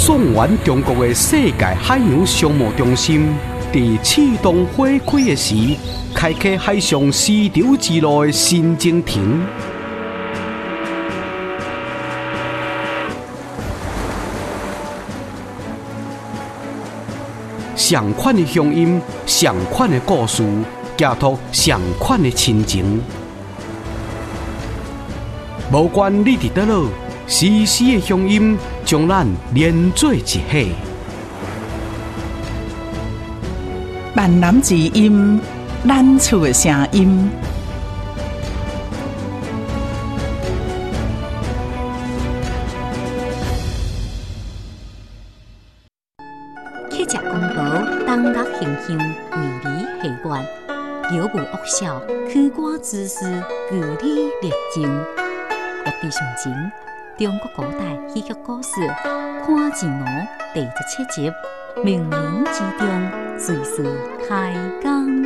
送完中国的世界海洋商务中心，在启动火开的时，开启海上丝绸之路的新征程。上款的乡音，上款的故事，寄托上款的亲情。无管你伫倒落，时时的乡音将咱连做一体。 闽南之音，咱厝的声音。 客家公婆当乐形象，为你系愿；摇舞恶笑，曲歌姿势，据理力争。落地上前，中国古代戏剧故事《看字娥》第17集，冥冥之中，随时开讲。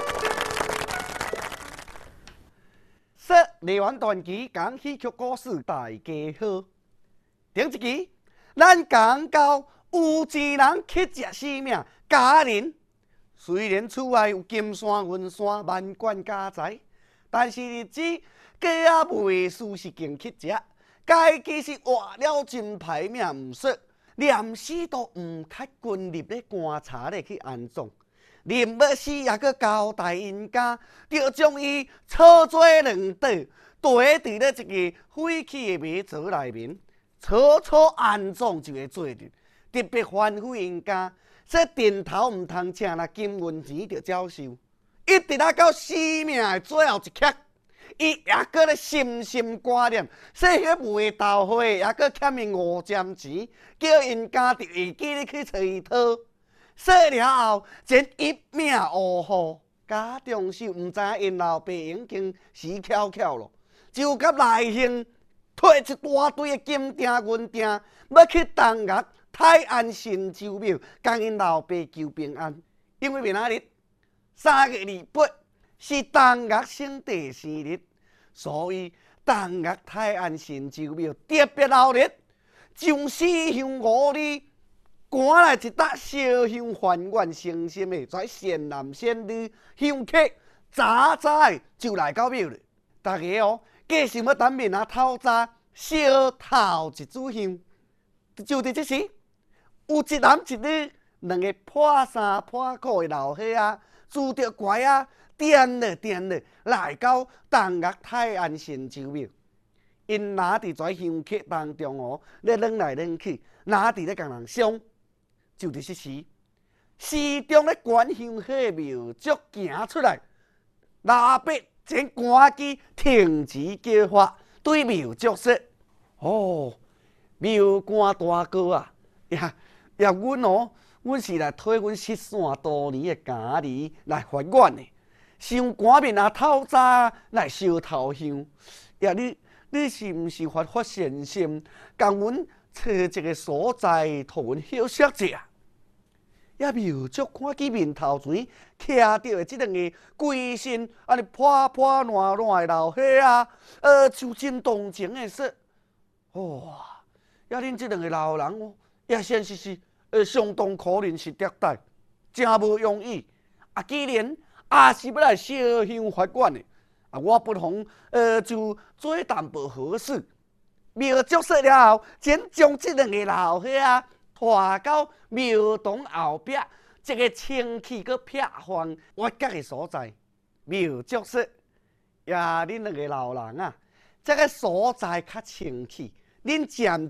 梨园传奇讲戏剧故事，大家好。顶一期，咱讲到有一人客家性命家人，虽然厝外有金山银山万贯家财，但是日子过啊袂输是间客家。家己是活了真歹命，毋说，连死都毋太军入咧观察咧去安葬。临要死也阁交代因家，就将伊操做两刀，堆伫咧一个废弃的马槽内面，草草安葬就会做着。特别吩咐因家，这电头毋通请那金银钱就照收，一直到生命的最后一刻，伊也阁咧心心挂念，说迄卖豆花也阁欠伊5针钱，叫因家就会记咧去找伊讨。说了后，真一命呜呼，家中手毋知影因老爸已经死翘翘咯，就甲内兄摕一大堆的金锭银锭，要去东岳泰安神州庙，甲因老爸求平安。因为明仔日3月28是东岳圣帝生日，所以东岳泰安神州庙特别闹热，将4香5里赶来一搭烧香还愿诚心的跩善男善女香客，早早就来到庙了。大家哦，计想要等面透早烧头一炷香，就伫这时，有一男一女2个破衫破裤的老伙仔，拄着拐仔颠了来到东岳泰安神州庙。因拿伫跩香客当中哦，咧扔来扔去，拿伫咧共人伤。就伫这时，市中咧观香火庙祝行出来，老伯前赶紧停止叫法，对庙祝说：“哦，庙官大哥啊，阮哦，阮是来替阮失散多年的家人来还愿的，想赶面透早来烧头香。你是毋是发善心，共阮找一个所在，互阮休息者？”也庙祝看见面头前徛着的这2个规身安尼破破烂烂的老伙仔，就真动情的说：“哇，也恁这2个老人哦，也显实是相当可怜是虐待，真无容易。既然也是要来烧香还愿的，我不妨就做淡薄好事。”庙祝说了后，真将这2个老伙仔拖到庙堂后壁一个清气佮僻荒挖角的所在。庙祝说：“呀，恁2个老人啊，这个所在较清气，恁渐